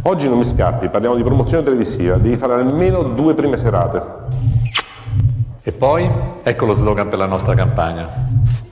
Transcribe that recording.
Oggi non mi scappi, parliamo di promozione televisiva, devi fare almeno 2 prime serate. E poi, ecco lo slogan per la nostra campagna.